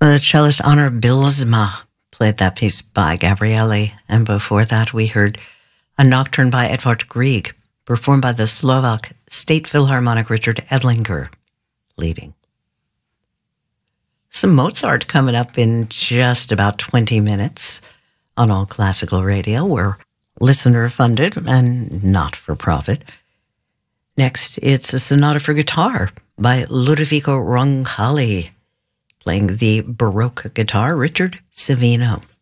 The cellist Honor Bylsma played that piece by Gabrieli, and before that we heard a nocturne by Edvard Grieg, performed by the Slovak State Philharmonic Richard Edlinger, leading. Some Mozart coming up in just about 20 minutes on All Classical Radio. We're listener-funded and not for profit. Next, it's a sonata for guitar by Ludovico Roncalli, playing the Baroque guitar, Richard Savino.